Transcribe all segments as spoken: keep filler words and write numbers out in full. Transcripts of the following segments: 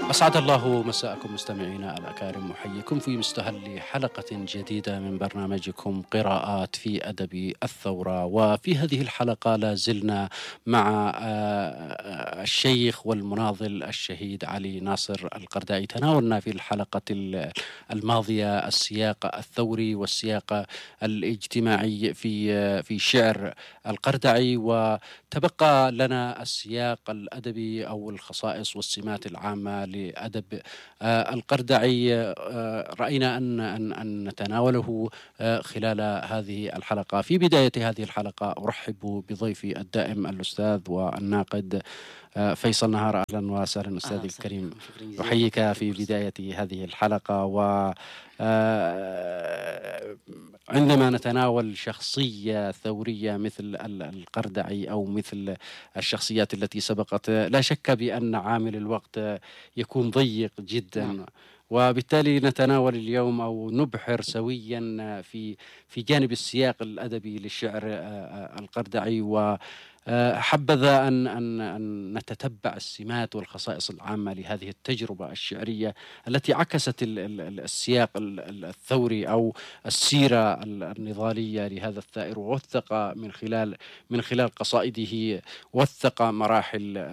أسعد الله مساءكم مستمعينا الأكارم، أحييكم في مستهل حلقة جديدة من برنامجكم قراءات في أدب الثورة. وفي هذه الحلقة لا زلنا مع الشيخ والمناضل الشهيد علي ناصر القرداعي. تناولنا في الحلقة الماضية السياق الثوري والسياق الاجتماعي في في شعر القرداعي، وتبقى لنا السياق الأدبي أو الخصائص والسمات العامة لأدب القرداعي. رأينا أن أن أن نتناوله خلال هذه الحلقة. في بداية هذه الحلقة أرحب بضيفي الدائم الأستاذ والناقد فيصل نهار. أهلا وسهلا أستاذي الكريم، أحييك في بداية هذه الحلقة. و عندما نتناول شخصية ثورية مثل القرداعي أو مثل الشخصيات التي سبقت، لا شك بأن عامل الوقت يكون ضيق جدا. نعم. وبالتالي نتناول اليوم أو نبحر سويا في في جانب السياق الأدبي للشعر القرداعي، و حبذا أن, أن, أن نتتبع السمات والخصائص العامة لهذه التجربة الشعرية التي عكست السياق الثوري أو السيرة النضالية لهذا الثائر، ووثق من خلال من خلال قصائده وثق مراحل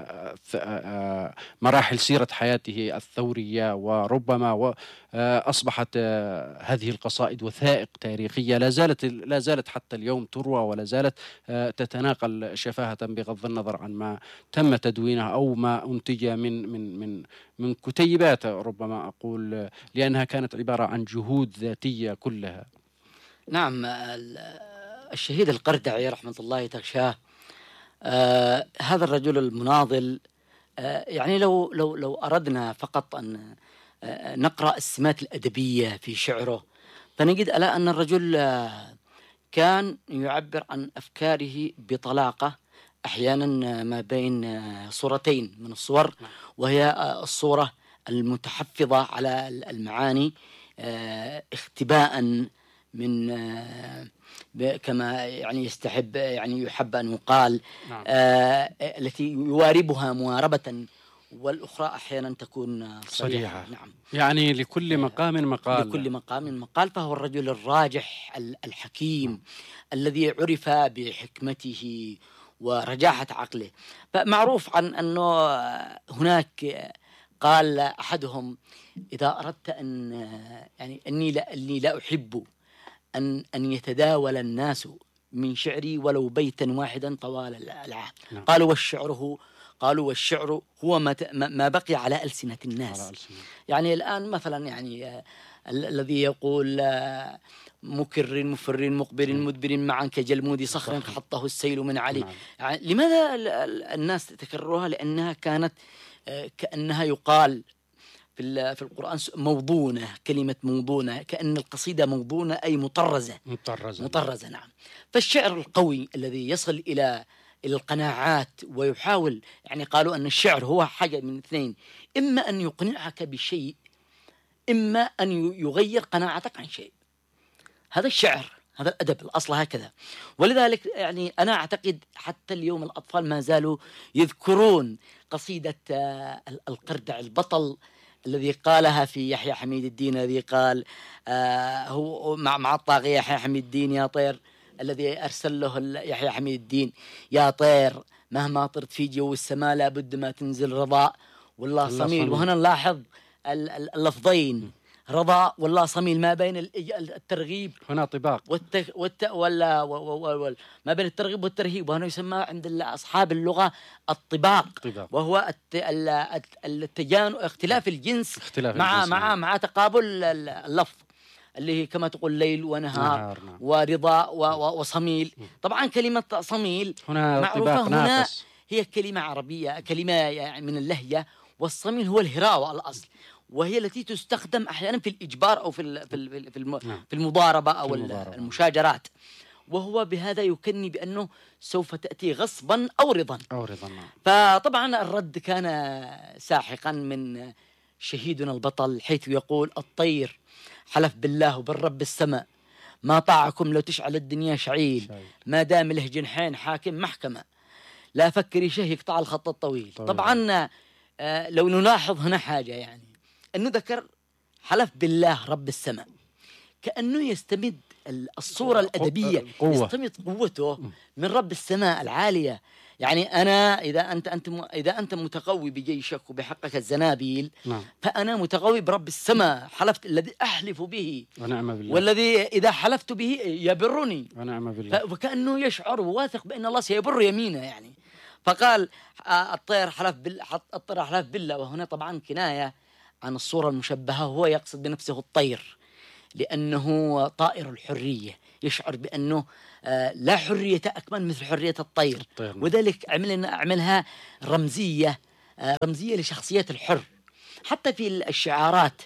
مراحل سيرة حياته الثورية. وربما أصبحت هذه القصائد وثائق تاريخية لا زالت لا زالت حتى اليوم تروى، ولا زالت تتناقل شفاهة بغض النظر عن ما تم تدوينها أو ما أنتج من من من من كتيبات، ربما أقول، لأنها كانت عبارة عن جهود ذاتية كلها. نعم، الشهيد القرداعي رحمة الله تغشاه، آه هذا الرجل المناضل، آه يعني لو لو لو أردنا فقط أن آه نقرأ السمات الأدبية في شعره، فنجد ألا أن الرجل آه كان يعبر عن أفكاره بطلاقة، أحيانا ما بين صورتين من الصور، وهي الصورة المتحفظة على المعاني اختباء من كما يعني يستحب يعني يحب أن يقال. نعم. التي يواربها مواربة، والأخرى أحيانا تكون صريحة. صريحة. نعم. يعني لكل مقام مقال. لكل مقام مقال. فهو الرجل الراجح الحكيم. نعم. الذي عرف بحكمته ورجاحة عقله. فمعروف عن أنه هناك قال أحدهم: إذا أردت أن يعني أني لا, أني لا أحب أن أن يتداول الناس من شعري ولو بيتا واحدا طوال العام. نعم. قالوا والشعر هو قالوا والشعر هو ما ما بقي على ألسنة الناس. على ألسنة. يعني الآن مثلا يعني الذي يقول مكر مفر مقبر مدبر معا كجلمود صخر حطه السيل من علي. نعم. يعني لماذا الناس تكررها؟ لأنها كانت كأنها يقال في في القرآن موضونة، كلمة موضونة، كأن القصيدة موضونة أي مطرزة. مطرزة. مطرزة. نعم. فالشعر القوي الذي يصل إلى إلى القناعات ويحاول، يعني قالوا أن الشعر هو حاجة من اثنين: إما أن يقنعك بشيء، إما أن يغير قناعتك عن شيء. هذا الشعر، هذا الأدب، الأصل هكذا. ولذلك يعني أنا أعتقد حتى اليوم الأطفال ما زالوا يذكرون قصيدة القرداعي البطل الذي قالها في يحيى حميد الدين، الذي قال آه هو مع مع الطاغية يحيى حميد الدين: يا طير، الذي أرسل له يحيى حميد الدين: يا طير مهما طرت في جو السماء لابد ما تنزل رضاء والله صميل. وهنا نلاحظ اللفظين رضا والله صميل، ما بين الترغيب هنا طباق والت... والت... ولا وال... ما بين الترغيب والترهيب، وهنا يسمى عند أصحاب اللغة الطباق. طباق. وهو الت... التجانس، اختلاف الجنس اختلاف مع الجنس مع مع تقابل اللفظ، اللي هي كما تقول ليل ونهار. نهار. نعم. ورضا و... و... وصميل. طبعا كلمة صميل هنا معروفة هنا ناقص. هي كلمة عربية، كلمة يعني من اللهجة، والصميل هو الهراء الأصل، وهي التي تستخدم أحيانا في الإجبار أو في في في المضاربة أو المضاربة. المشاجرات. وهو بهذا يكني بأنه سوف تأتي غصبا أو رضا أو رضا. فطبعا الرد كان ساحقا من شهيدنا البطل، حيث يقول: الطير حلف بالله وبالرب السماء ما طاعكم لو تشعل الدنيا شعيل، ما دام له جنحين حاكم محكمة، لا فكر شيء يقطع الخط الطويل. طبعا آه لو نلاحظ هنا حاجة، يعني أنه ذكر حلف بالله رب السماء، كأنه يستمد الصورة الأدبية، يستمد قوته من رب السماء العالية. يعني أنا إذا أنت أنت إذا أنت متقوي بجيشك وبحقك الزنابيل، نعم. فأنا متقوي برب السماء، حلفت الذي أحلف به ونعم بالله، والذي إذا حلفت به يبرني، ونعم بالله. وكأنه يشعر وواثق بأن الله سيبر يمينه يعني. فقال الطير حلف بال الطير حلف بالله، وهنا طبعا كناية عن الصورة المشبهة، هو يقصد بنفسه الطير لأنه طائر الحرية، يشعر بأنه لا حرية أكمل مثل حرية الطير، الطير. وذلك عملنا أعملها رمزية رمزية لشخصية الحر. حتى في الشعارات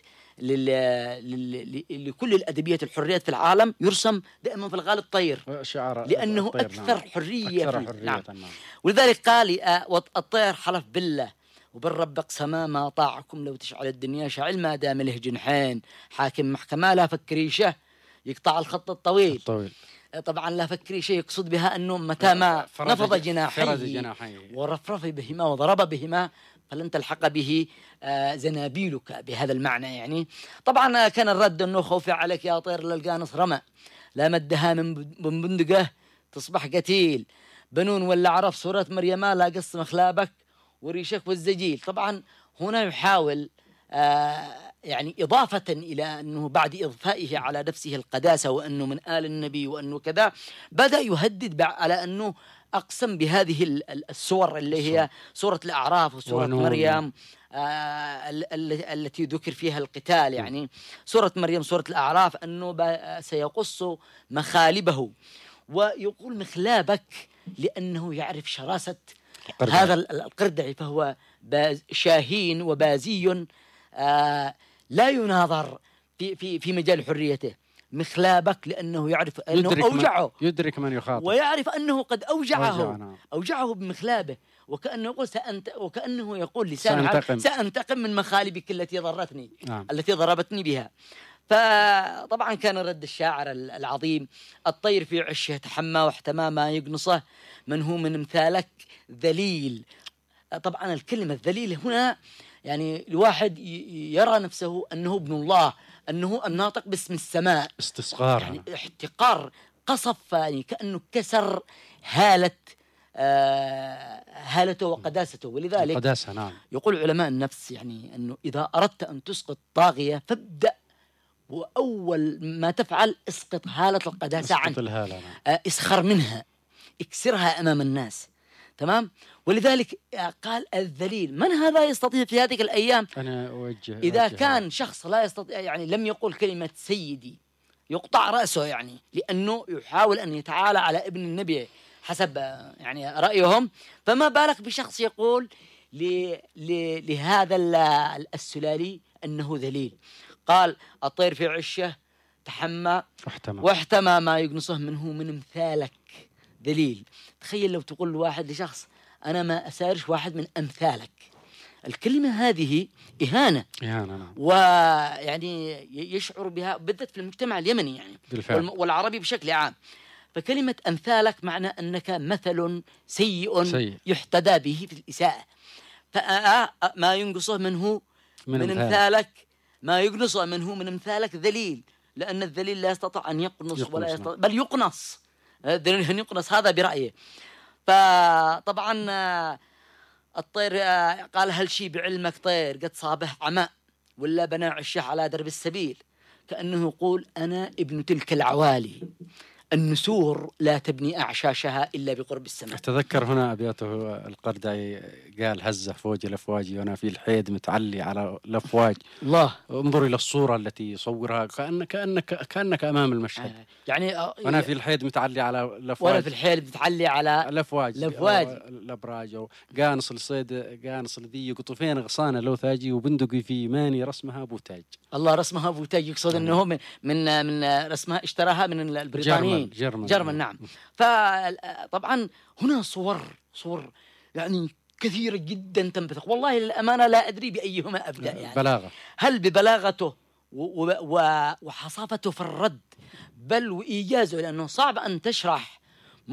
لكل الأدبيات الحريات في العالم يرسم دائما في الغالب طير، لأنه الطير أكثر نعم. حرية, أكثر حرية نعم. نعم. ولذلك قال الطير حلف بالله وبالرب اقسما ما طاعكم لو تشعل الدنيا شعل ما دام له جنحين، حاكم محكمة لا فكريشه يقطع الخط الطويل, الطويل. طبعا لا فكريشه يقصد بها أنه متى ما نفض جناحيه ورفرف بهما وضرب بهما فلن تلحق به زنابيلك، بهذا المعنى يعني. طبعا كان الرد أنه خوفي عليك يا طير للقانص رمى، لا مدها من بندقه تصبح قتيل، بنون ولا عرف صورة مريم لا قص مخلابك وريشك والزجيل. طبعا هنا يحاول آه يعني إضافة إلى أنه بعد إضفائه على نفسه القداسة وأنه من آل النبي وأنه كذا، بدأ يهدد على أنه أقسم بهذه السور اللي هي سورة الأعراف وسورة مريم آه التي ذكر فيها القتال، يعني سورة مريم سورة الأعراف أنه سيقص مخالبه، ويقول مخلابك لأنه يعرف شراسة القردع. هذا القردع فهو شاهين وبازي آه لا يناظر في في في مجال حريته. مخلابك لأنه يعرف أنه يدرك أوجعه، من يدرك من يخاطب، ويعرف أنه قد أوجعه أوجعنا. أوجعه بمخلابه، وكأنه يقول سأنت وكأنه يقول لسان سأنتقم. سأنتقم من مخالبك التي ضرتني نعم. التي ضربتني بها. فطبعا كان رد الشاعر العظيم الطير في عشه تحمى واحتمى ما يقنصه من هو من مثالك ذليل. طبعا الكلمة الذليل هنا يعني الواحد يرى نفسه أنه ابن الله، أنه الناطق باسم السماء، استصغار يعني احتقار قصف، يعني كأنه كسر هالة آه هالته وقداسته. ولذلك القداسة نعم. يقول علماء النفس يعني أنه إذا أردت أن تسقط طاغية فابدأ وأول ما تفعل اسقط هالة القداسة عنه، آه اسخر منها، اكسرها أمام الناس، تمام. ولذلك قال الذليل. من هذا يستطيع في هذه الأيام؟ أنا أوجه إذا أوجه كان شخص لا يستطيع، يعني لم يقول كلمة سيدي يقطع رأسه، يعني لأنه يحاول أن يتعالى على ابن النبي حسب يعني رأيهم، فما بالك بشخص يقول ل... ل... لهذا السلالي أنه ذليل. قال الطير في عشه تحمى واحتمى, واحتمى ما يقنصه منه من مثالك ذليل. تخيل لو تقول واحد لشخص أنا ما أسارش واحد من أمثالك، الكلمة هذه إهانة إهانة نعم. ويعني يشعر بها بالذات في المجتمع اليمني يعني بالفعل. والعربي بشكل عام. فكلمة أمثالك معنى أنك مثل سيء, سيء يحتدى به في الإساءة. فما ينقصه منه من, من أمثالك ما يقنصه منه من أمثالك ذليل، لأن الذليل لا يستطيع أن يقنص, يقنص ولا يستطيع بل يقنص، الذليل أن يقنص هذا برأيه. فطبعا الطير قال هل شي بعلمك طير قد صابه عماء ولا بناع عشه على درب السبيل، كأنه يقول أنا ابن تلك العوالي، النسور لا تبني أعشاشها إلا بقرب السماء. أتذكر هنا أبياته القردعي قال هزه فوج الأفواج وأنا في الحيد متعلي على الأفواج. الله، انظر إلى الصورة التي يصورها كأنك كأنك كأنك أمام المشهد. آه. يعني وأنا في الحيد متعلي على الأفواج، وأنا في الحيد متعلي على الأفواج الأفواج الأبراج قانص الصيد قانص الذي قطفين غصانة لو ثاجي وبندقي في ماني رسمها أبو تاج. الله، رسمها أبو تاج يقصد أنه من من من رسمها اشتراها من البريطانيين جرمن, جرمن نعم. فطبعا هنا صور صور يعني كثيرة جدا تنبثق، والله للأمانة لا أدري بأيهما أبدأ، يعني بلاغة. هل ببلاغته وحصافته في الرد بل وإيجازه، لأنه صعب أن تشرح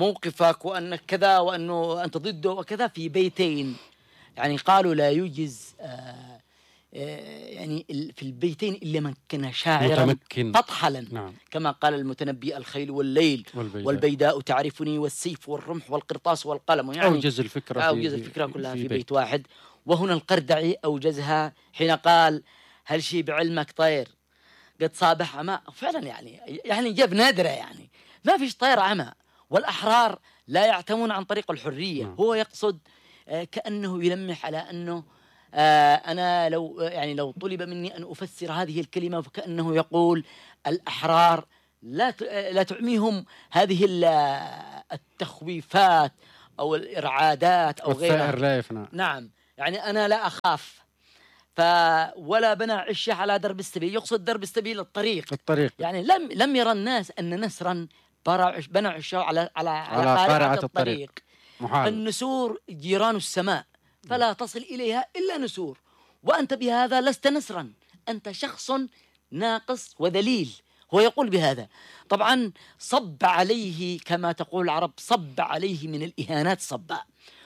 موقفك وأنك كذا وأنه أنت ضده وكذا في بيتين. يعني قالوا لا يوجز آه يعني في البيتين إلا من كان شاعرا متمكن فطحلا. نعم. كما قال المتنبي: الخيل والليل والبيداء, والبيداء تعرفني، والسيف والرمح والقرطاس والقلم. يعني أوجز الفكرة أوجز في, الفكرة كلها في, في بيت. بيت واحد. وهنا القردعي أوجزها حين قال: هل شي بعلمك طير قد صابح عمى. فعلا يعني يعني جاب نادرة، يعني ما فيش طير عمى، والأحرار لا يعتمون عن طريق الحرية. نعم. هو يقصد كأنه يلمح على أنه آه أنا لو يعني لو طلب مني أن أفسر هذه الكلمة فكأنه يقول: الأحرار لا لا تعميهم هذه التخويفات أو الإرعادات أو غيرها. لا يفنى. نعم، يعني أنا لا أخاف. ف ولا بنى عشه على درب السبيل، يقصد درب السبيل الطريق. الطريق. يعني لم لم يرى الناس أن نسرا بنى عشه على على على, على قارعة الطريق, الطريق. محال. النسور جيران السماء فلا تصل إليها إلا نسور، وأنت بهذا لست نسرا، أنت شخص ناقص وذليل. هو يقول بهذا. طبعا صب عليه كما تقول العرب، صب عليه من الإهانات صبا،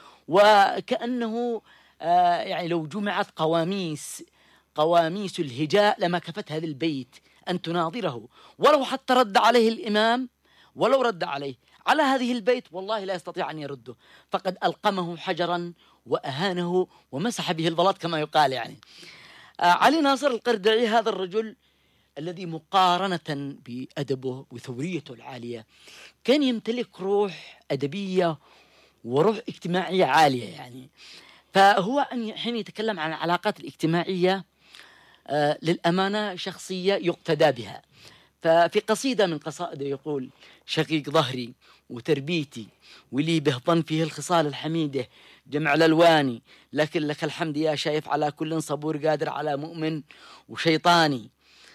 وكأنه آه يعني لو جمعت قواميس قواميس الهجاء لما كفت هذا البيت أن تناظره، ولو حتى رد عليه الإمام، ولو رد عليه على هذه البيت والله لا يستطيع أن يرده، فقد ألقمه حجرا وأهانه ومسح به البلاط كما يقال. يعني آه علي ناصر القردعي هذا الرجل الذي مقارنة بأدبه وثوريته العالية كان يمتلك روح أدبية وروح اجتماعية عالية. يعني فهو حين يتكلم عن العلاقات الاجتماعية آه للأمانة شخصية يقتدى بها. ففي قصيدة من قصائده يقول: شقيق ظهري وتربيتي ولي بهضن فيه الخصال الحميدة جمع الألواني، لكن لك الحمد يا شايف على كل صبور قادر على مؤمن وشيطاني.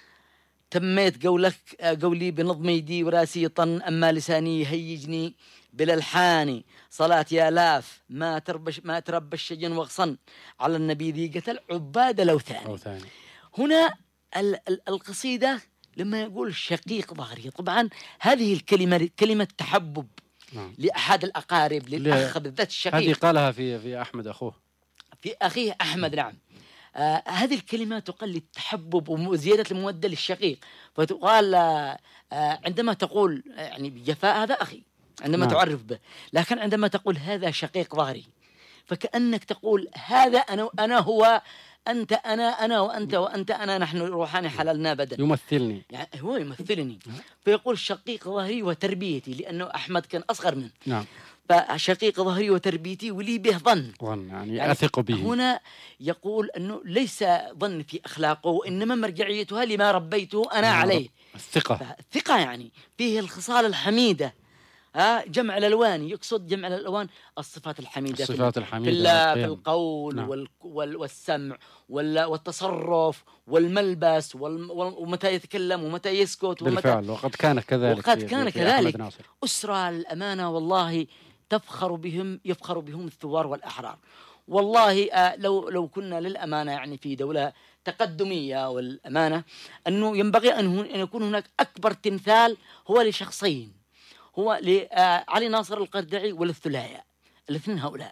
تميت قولك قولي بنظم يدي وراسي طن، أما لساني يهيجني بالالحان. صلاة يا لاف ما تربش ما تربى الشجن وغصن على النبي ذي قتل عباد لو ثاني. هنا القصيدة لما يقول شقيق ظهري، طبعا هذه الكلمة كلمة تحبب نعم. لأحد الأقارب للأخ بالذات الشقيق. هذه قالها في في أحمد أخوه في أخيه أحمد. نعم. آه هذه الكلمة تقل التحبب وزيادة المودة للشقيق. فتقال آه عندما تقول يعني بجفاء هذا أخي عندما نعم. تعرف به، لكن عندما تقول هذا شقيق ظهري فكأنك تقول هذا أنا أنا هو أنت أنا أنا وأنت وأنت أنا، نحن روحاني حللنا بدن. يمثلني، يعني هو يمثلني. فيقول شقيق ظهري وتربيتي، لأنه أحمد كان أصغر منه. نعم. فشقيق ظهري وتربيتي ولي به ظن، ظن يعني, يعني أثق به. هنا يقول أنه ليس ظن في أخلاقه، وإنما مرجعيتها لما ربيته أنا نعم. عليه الثقة. الثقة يعني فيه الخصال الحميدة. ها جمع الألوان، يقصد جمع الألوان الصفات الحميدة، الصفات الحميدة في, في القول نعم. وال وال والسمع والتصرف والملبس وال ومتى يتكلم ومتى يسكت. بالفعل وقد كان كذلك وقد كان كذلك أسرة الأمانة والله تفخر بهم، يفخر بهم الثوار والأحرار. والله آه لو لو كنا للأمانة يعني في دولة تقدمية والأمانة أنه ينبغي أن يكون هناك أكبر تمثال هو لشخصين، هو لعلي ناصر القردعي والثلايا الاثنين هؤلاء.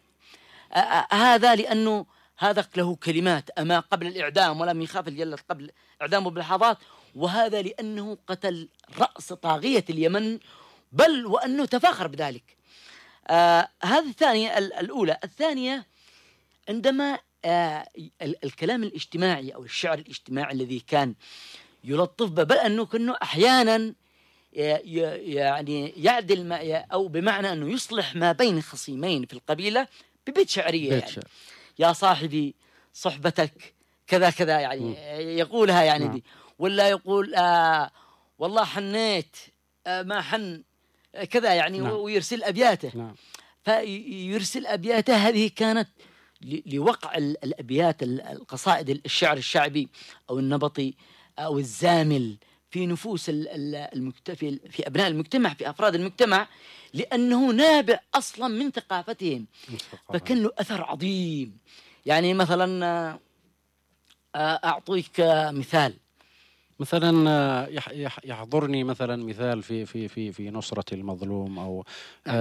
هذا لأنه هذا له كلمات أما قبل الإعدام ولم يخاف الجلد قبل إعدامه بلحظات، وهذا لأنه قتل رأس طاغية اليمن، بل وأنه تفاخر بذلك. آه هذه الثانية. الأولى. الثانية عندما آه الكلام الاجتماعي أو الشعر الاجتماعي الذي كان يلطف به، بل أنه كأنه أحيانا يعني يعدل ما أو بمعنى أنه يصلح ما بين خصيمين في القبيلة ببيت شعرية بيت يعني. يا صاحبي صحبتك كذا كذا يعني م. يقولها يعني دي. ولا يقول آه والله حنيت آه ما حن كذا يعني نعم. ويرسل أبياته نعم. فيرسل أبياته هذه كانت لوقع الأبيات القصائد الشعر الشعبي أو النبطي أو الزامل في نفوس المكتفي في أبناء المجتمع، في أفراد المجتمع، لأنه نابع أصلا من ثقافتهم، فكان له أثر عظيم. يعني مثلا أعطيك مثال، مثلا يحضرني مثلا مثال في في في في نصرة المظلوم أو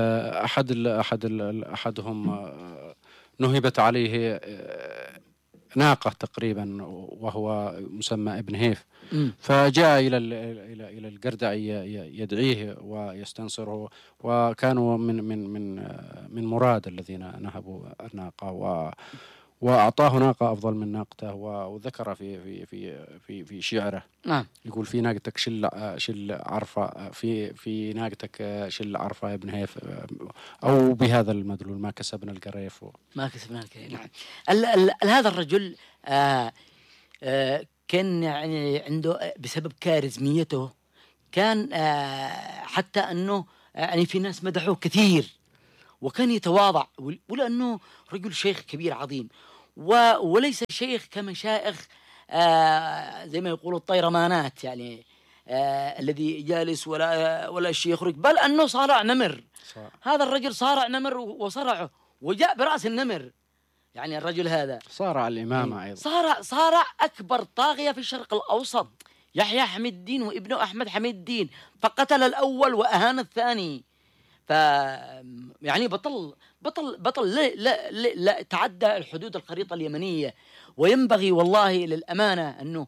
أحد ال أحد ال أحدهم نهبت عليه ناقة تقريبا وهو مسمى ابن هيف، م. فجاء إلى إلى إلى الجردعي يدعيه ويستنصره، وكانوا من من من من مراد الذين نهبوا الناقة، و وأعطاه ناقة أفضل من ناقته. وذكر في في في في في شعره نعم يقول: في ناقتك شل شل عرفة، في في ناقتك شل عرفة يا ابن هيف، أو بهذا المدلول: ما كسبنا القريف ما كسبنا القريف. نعم. ال ال هذا الرجل آه آه كان يعني عنده بسبب كاريزميته كان آه حتى أنه يعني في ناس مدحوه كثير، وكان يتواضع، ولأنه رجل شيخ كبير عظيم، وليس شيخ كمشايخ آه زي ما يقولوا الطيرمانات، يعني آه الذي جالس ولا ولا شيء يخرج، بل أنه صارع نمر. صح. هذا الرجل صارع نمر وصرعه وجاء برأس النمر، يعني الرجل هذا صارع الإمامة أيضا، صارع صارع أكبر طاغية في الشرق الأوسط، يحيى حميد الدين وابنه أحمد حميد الدين، فقتل الأول وأهان الثاني. ف يعني بطل بطل بطل لا لا لا, لا تعدى الحدود الخريطة اليمنية. وينبغي والله للأمانة أنه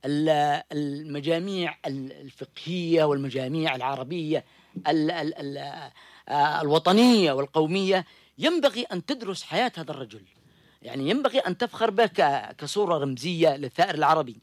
المجاميع الفقهية والمجاميع العربية ال ال ال الوطنية والقومية ينبغي أن تدرس حياة هذا الرجل، يعني ينبغي أن تفخر به كصورة رمزية للثائر العربي.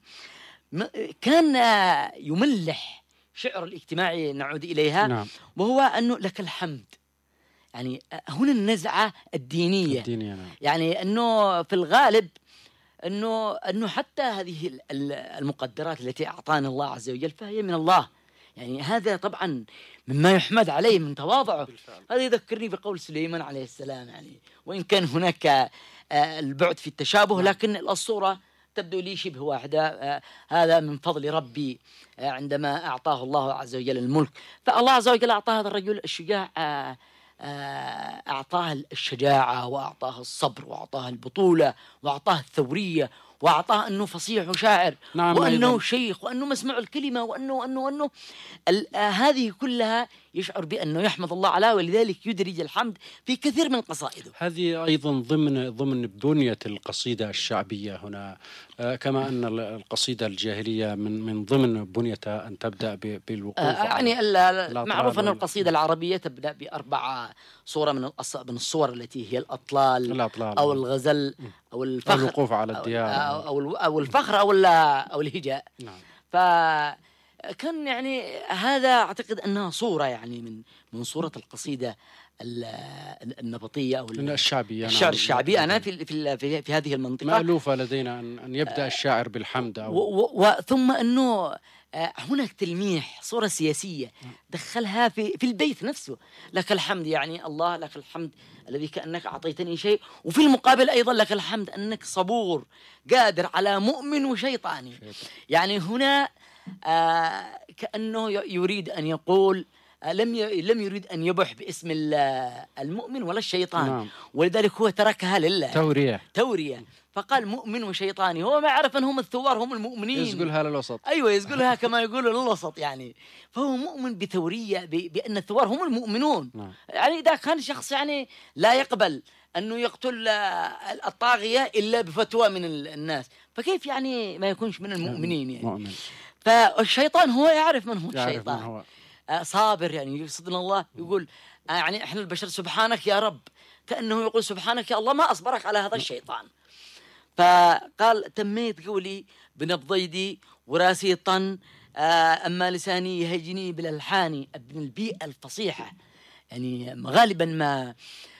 كان يملح شعر الاجتماعي، نعود إليها. نعم. وهو أنه لك الحمد، يعني هنا النزعة الدينية, الدينية نعم. يعني أنه في الغالب أنه, أنه حتى هذه المقدرات التي أعطانا الله عز وجل فهي من الله، يعني هذا طبعا مما يحمد عليه من تواضعه. هذا يذكرني بقول سليمان عليه السلام، يعني وإن كان هناك البعد في التشابه لكن الصورة تبدو لي شبه واحدة. آه هذا من فضل ربي آه عندما أعطاه الله عز وجل الملك، فالله عز وجل أعطاه هذا الرجل الشجاع، آه آه أعطاه الشجاعة وأعطاه الصبر وأعطاه البطولة وأعطاه الثورية وأعطاه أنه فصيح وشاعر. نعم. وأنه أيضا شيخ وأنه مسمع الكلمة وأنه وأنه وأنه آه هذه كلها يشعر بأنه يحمد الله عليه، ولذلك يدرج الحمد في كثير من قصائده. هذه أيضا ضمن ضمن بنية القصيدة الشعبية هنا، آه كما أن القصيدة الجاهلية من من ضمن بنيتها أن تبدأ بالوقوف آه يعني معروف أن القصيدة العربية تبدأ بأربع صورة من من الصور التي هي الأطلال, الأطلال أو الغزل أو الفخر، الوقوف على الديار، أو, أو, أو الفخر أو, أو الهجاء. نعم. فكان يعني هذا أعتقد أنها صورة يعني من من صورة القصيدة النبطية أو الشعبية. الشعر نعم. الشعبي. أنا في في في, في هذه المنطقة مألوفة لدينا أن أن يبدأ الشاعر بالحمد، وثم أنه هناك تلميح صورة سياسية دخلها في في البيت نفسه: لك الحمد، يعني الله لك الحمد الذي كأنك أعطيتني شيء، وفي المقابل أيضا لك الحمد أنك صبور قادر على مؤمن وشيطاني. يعني هنا آه كأنه يريد أن يقول لم لم يريد أن يبح باسم المؤمن ولا الشيطان. نعم. ولذلك هو تركها لله، تورية تورية فقال مؤمن وشيطاني. هو ما يعرف أنهم الثوار هم المؤمنين، يسقلها للوسط. أيوة يسقلها كما يقولوا للوسط، يعني فهو مؤمن بتورية بأن الثوار هم المؤمنون. نعم. يعني إذا كان شخص يعني لا يقبل أنه يقتل الطاغية إلا بفتوى من الناس، فكيف يعني ما يكونش من المؤمنين يعني؟ مؤمن. فالشيطان هو يعرف من هو الشيطان، من هو. صابر، يعني يقصدنا الله يقول يعني إحنا البشر سبحانك يا رب، كأنه يقول سبحانك يا الله ما أصبرك على هذا الشيطان. فقال تميت قولي بنبضيدي وراسي طن، أما لساني يهجني بالألحان ابن البيئة الفصيحة. يعني غالبا ما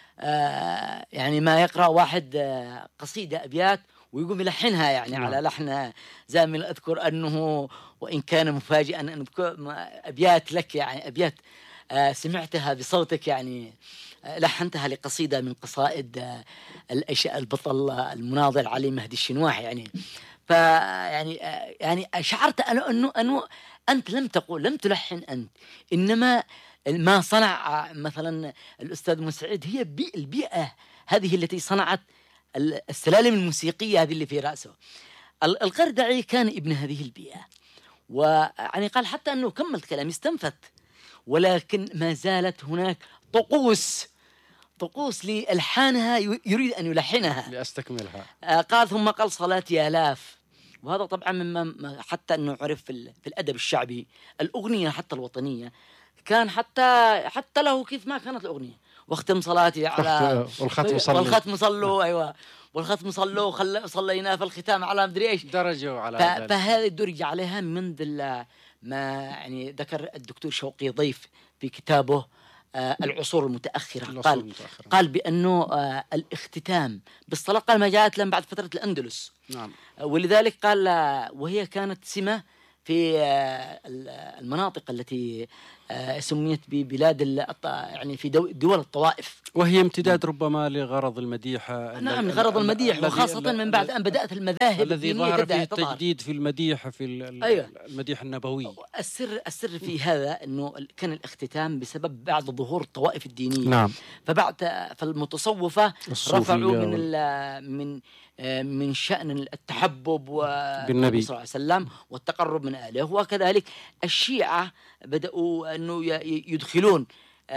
يعني ما يقرأ واحد قصيدة أبيات ويقوم يلحنها يعني نعم. على لحن زامل. أذكر أنه وإن كان مفاجئا أن أذكر أبيات لك، يعني أبيات سمعتها بصوتك، يعني لحنتها لقصيدة من قصائد البطل المناضل علي مهدي الشنواحي. يعني فيعني يعني شعرت أنا أنه أنه أنت لم تقول، لم تلحن أنت، إنما ما صنع مثلا الأستاذ مسعد هي البيئة هذه التي صنعت السلالم الموسيقية هذه اللي في رأسه. القردعي كان ابن هذه البيئة، ويعني قال حتى أنه كملت كلام استنفت، ولكن ما زالت هناك طقوس طقوس لألحانها يريد أن يلحنها. لأستكملها. قال ثم قال صلاتي آلاف، وهذا طبعا مما حتى أنه عرف في الأدب الشعبي الأغنية حتى الوطنية كان حتى حتى له كيف ما كانت الأغنية، واختم صلاتي على والختم صلوا والختم صلوا أيوة والختم صلوا خل... صلينا في الختام على مدري إيش درجوا على ف... فهذه درج عليها منذ ما يعني ذكر الدكتور شوقي ضيف في كتابه آه العصور المتأخرة. العصور قال المتأخرة. قال بأنه آه الاختتام بالصلاة قال ما جاءت لهم بعد فترة الأندلس. نعم. آه ولذلك قال آه وهي كانت سمة في آه المناطق التي آه سميت ببلاد يعني في دول الطوائف، وهي امتداد ربما لغرض المديحة. نعم غرض المديح، وخاصة من بعد أن بدأت المذاهب الذي ظهر فيه التجديد في المديح في أيوة. المديح النبوي. السر السر في هذا أنه كان الاختتام بسبب بعد ظهور الطوائف الدينية. نعم. فبعد فالمتصوفة رفعوا من من من شأن التحبب بالنبي صلى الله عليه وسلم والتقرب من آله، وكذلك الشيعة بدأوا أنه يدخلون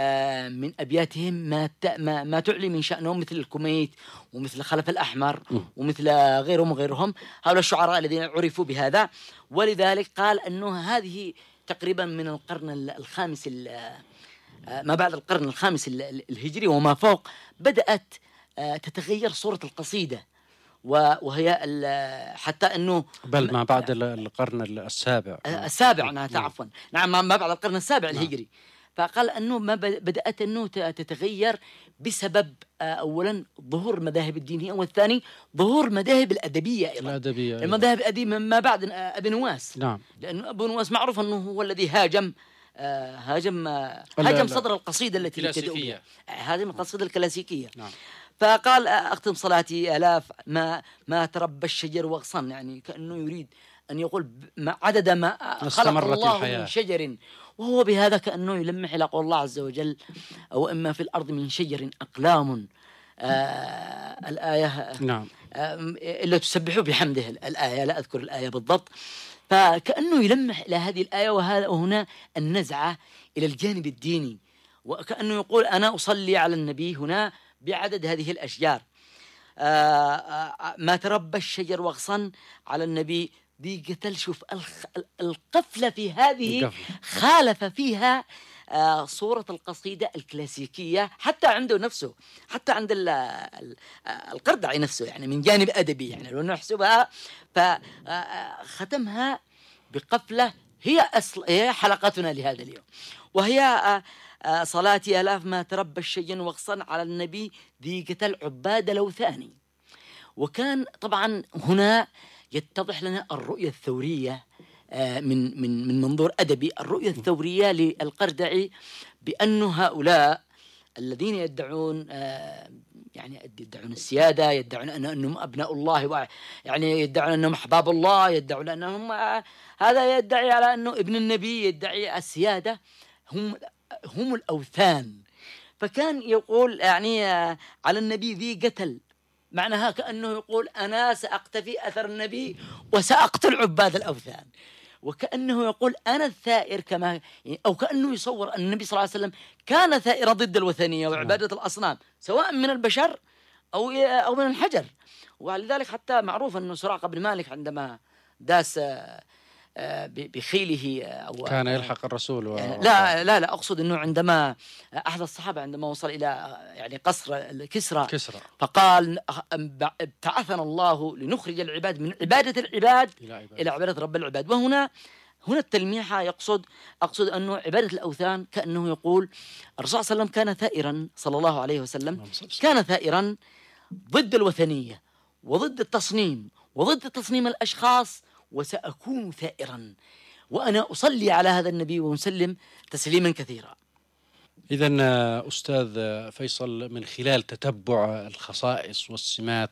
من أبياتهم ما ما ما تعلي من شأنهم مثل الكميت ومثل خلف الأحمر ومثل غيرهم وغيرهم، هؤلاء الشعراء الذين عرفوا بهذا. ولذلك قال أنه هذه تقريبا من القرن الخامس ما بعد القرن الخامس الهجري وما فوق بدأت تتغير صورة القصيدة، وهي حتى أنه بل ما بعد القرن السابع السابع أنا عفوا نعم ما بعد القرن السابع الهجري. فقال أنه ما بدأت أنه تتغير بسبب أولا ظهور المذاهب الدينية، والثاني ظهور مذاهب الأدبية أيضا. الأدبية المذاهب الأدبية ما بعد أبي نواس. نعم. لأن أبو نواس معروف أنه هو الذي هاجم آه هاجم آه هاجم صدر القصيدة التي الكلاسيكية، هاجم القصيدة الكلاسيكية. نعم. فقال أختم صلاتي آلاف ما ما تربى الشجر وغصن، يعني كأنه يريد أن يقول عدد ما خلق الله الحياة. من شجر، وهو بهذا كأنه يلمح إلى قول الله عز وجل أو إما في الأرض من شجر أقلام آه الآية نعم آه إلا تسبحوا بحمده الآية، لا أذكر الآية بالضبط. فكأنه يلمح إلى هذه الآية، وهذا وهنا النزعة إلى الجانب الديني، وكأنه يقول أنا أصلي على النبي هنا بعدد هذه الأشجار. آه آه ما تربى الشجر وغصن على النبي دي قتل. شوف القفلة في هذه خالف فيها آه صورة القصيدة الكلاسيكية حتى عنده نفسه، حتى عند القردعي نفسه، يعني من جانب أدبي يعني لو نحسبها. فختمها بقفلة هي أصل هي حلقتنا لهذا اليوم، وهي آه آه صلاتي آلاف ما تربى الشجن وغصن على النبي ذي قتل عباد الأوثان. وكان طبعا هنا يتضح لنا الرؤية الثورية من من من منظور أدبي، الرؤية الثورية للقردعي بأن هؤلاء الذين يدعون يعني يدعون السيادة، يدعون أنهم أبناء الله، يعني يدعون أنهم أحباب الله، يدعون أنهم هذا يدعي على أنه ابن النبي، يدعي السيادة، هم هم الأوثان. فكان يقول يعني على النبي ذي قتل، معناها كأنه يقول أنا سأقتفي أثر النبي وسأقتل عباد الأوثان، وكأنه يقول أنا الثائر، كما أو كأنه يصور أن النبي صلى الله عليه وسلم كان ثائرا ضد الوثنية وعبادة الأصنام سواء من البشر أو أو من الحجر. ولذلك حتى معروف أنه سراقة بن مالك عندما داس بخيله أو كان يلحق الرسول و... يعني لا لا لا أقصد أنه عندما أحد الصحابة عندما وصل إلى يعني قصر كسرى كسرى فقال ابتعثنا الله لنخرج العباد من عبادة العباد إلى عبادة, إلى عبادة رب العباد. وهنا هنا التلميحة يقصد أقصد أنه عبادة الأوثان كأنه يقول الرسول صلى الله عليه وسلم كان ثائرا صلى الله عليه وسلم كان ثائرا ضد الوثنية وضد التصنيم وضد تصنيم الأشخاص، وسأكون ثائرا وأنا أصلي على هذا النبي ونسلم تسليما كثيرا. إذن أستاذ فيصل، من خلال تتبع الخصائص والسمات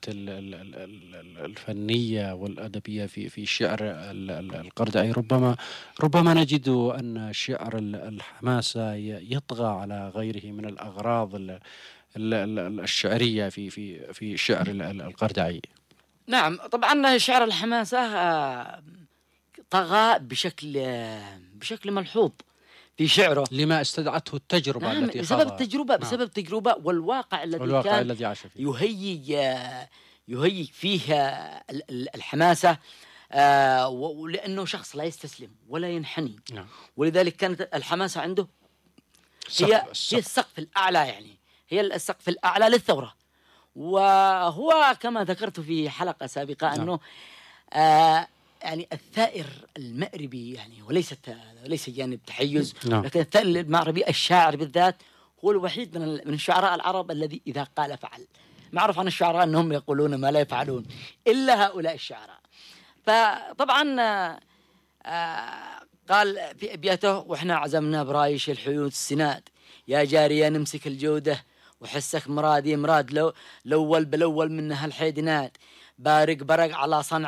الفنية والأدبية في في شعر القردعي ربما ربما نجد أن شعر الحماسة يطغى على غيره من الأغراض الشعرية في في في شعر القردعي. نعم طبعا شعر الحماسة طغى بشكل بشكل ملحوظ في شعره لما استدعته التجربة نعم التي بسبب خاضها. التجربة بسبب نعم. التجربة والواقع الذي والواقع كان الذي عاش فيه يهيج يهيج فيه الحماسة، آه ولأنه شخص لا يستسلم ولا ينحني. نعم. ولذلك كانت الحماسة عنده هي هي السقف الأعلى، يعني هي السقف الأعلى للثورة. وهو كما ذكرت في حلقة سابقة نعم. أنه آه يعني الثائر المأربي، يعني وليست وليس جانب تحيز، نعم. لكن الثائر المأربي الشاعر بالذات هو الوحيد من من الشعراء العرب الذي إذا قال فعل. معروف عن الشعراء أنهم يقولون ما لا يفعلون، إلا هؤلاء الشعراء. فطبعا آه قال في أبياته: وإحنا عزمنا برايش الحيوت السناد، يا جارية نمسك الجودة وحسك مرادي مراد، لو الأول بالأول منها الحيدنات، بارق برق على صنع